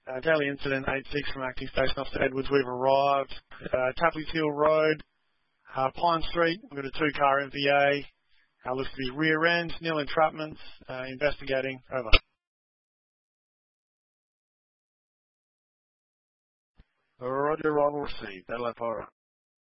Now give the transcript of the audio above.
Daily incident 86 from Acting Station Officer Edwards. We've arrived. Tapley's Hill Road, Pine Street. We've got a 2-car MVA. Looks to be rear end, nil entrapments. Investigating. Over. Roger, Ron will receive. Adelaide Fire.